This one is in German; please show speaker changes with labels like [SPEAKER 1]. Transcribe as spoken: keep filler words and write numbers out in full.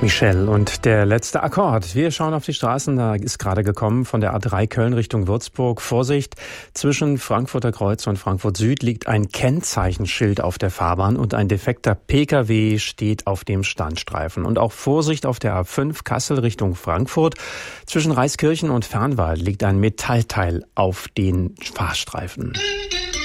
[SPEAKER 1] Michelle und der letzte Akkord. Wir schauen auf die Straßen, da ist gerade gekommen von der A drei Köln Richtung Würzburg. Vorsicht, zwischen Frankfurter Kreuz und Frankfurt Süd liegt ein Kennzeichenschild auf der Fahrbahn und ein defekter Pkw steht auf dem Standstreifen. Und auch Vorsicht auf der A fünf Kassel Richtung Frankfurt. Zwischen Reiskirchen und Fernwald liegt ein Metallteil auf den Fahrstreifen.